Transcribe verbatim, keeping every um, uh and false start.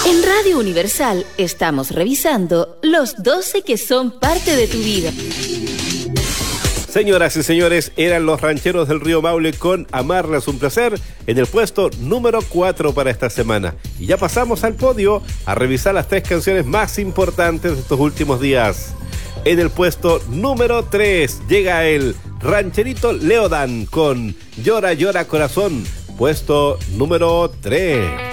En Radio Universal estamos revisando los doce que son parte de tu vida. Señoras y señores, eran los Rancheros del Río Maule con Amarla es un placer en el puesto número cuatro para esta semana. Y ya pasamos al podio a revisar las tres canciones más importantes de estos últimos días. En el puesto número tres llega el rancherito Leodan con Llora, Llora Corazón, puesto número tres.